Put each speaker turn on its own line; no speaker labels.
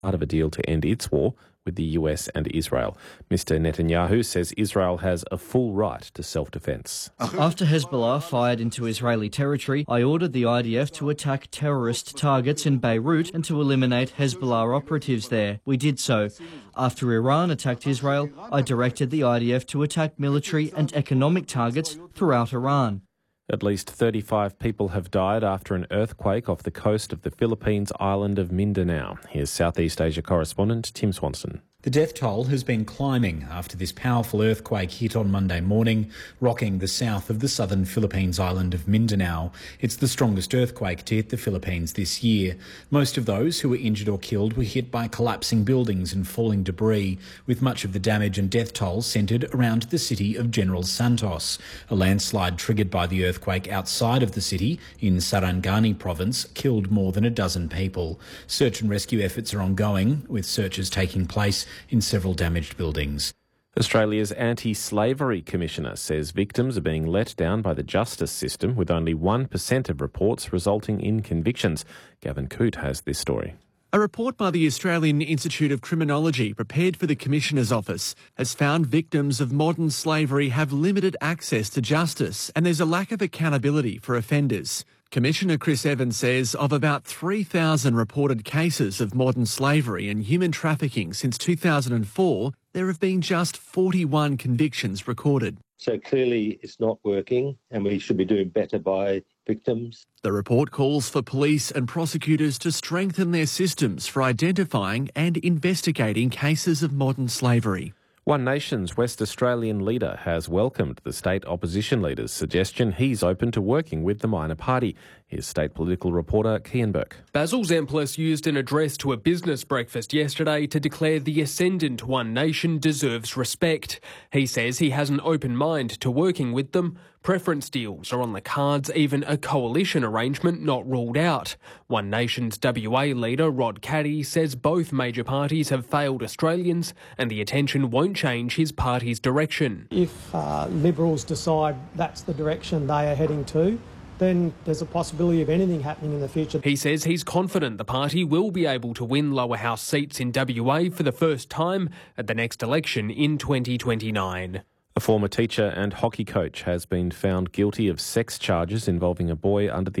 part of a deal to end its war with the US and Israel. Mr. Netanyahu says Israel has a full right to self-defense.
After Hezbollah fired into Israeli territory, I ordered the IDF to attack terrorist targets in Beirut and to eliminate Hezbollah operatives there. We did so. After Iran attacked Israel, I directed the IDF to attack military and economic targets throughout Iran.
At least 35 people have died after an earthquake off the coast of the Philippines island of Mindanao. Here's Southeast Asia correspondent Tim Swanson.
The death toll has been climbing after this powerful earthquake hit on Monday morning, rocking the south of the southern Philippines island of Mindanao. It's the strongest earthquake to hit the Philippines this year. Most of those who were injured or killed were hit by collapsing buildings and falling debris, with much of the damage and death toll centred around the city of General Santos. A landslide triggered by the earthquake outside of the city in Sarangani province killed more than a dozen people. Search and rescue efforts are ongoing, with searches taking place in several damaged buildings.
Australia's Anti-Slavery Commissioner says victims are being let down by the justice system, with only 1% of reports resulting in convictions. Gavin Coote has this story.
A report by the Australian Institute of Criminology, prepared for the Commissioner's Office, has found victims of modern slavery have limited access to justice and there's a lack of accountability for offenders. Commissioner Chris Evans says of about 3,000 reported cases of modern slavery and human trafficking since 2004, there have been just 41 convictions recorded.
So clearly it's not working and we should be doing better by victims.
The report calls for police and prosecutors to strengthen their systems for identifying and investigating cases of modern slavery.
One Nation's West Australian leader has welcomed the state opposition leader's suggestion he's open to working with the minor party. Here's state political reporter Kian Burke.
Basil Zemplis used an address to a business breakfast yesterday to declare the ascendant One Nation deserves respect. He says he has an open mind to working with them. Preference deals are on the cards, even a coalition arrangement not ruled out. One Nation's WA leader Rod Caddy says both major parties have failed Australians and the attention won't change his party's direction.
If Liberals decide that's the direction they are heading to, then there's a possibility of anything happening in the future.
He says he's confident the party will be able to win lower house seats in WA for the first time at the next election in 2029.
A former teacher and hockey coach has been found guilty of sex charges involving a boy under the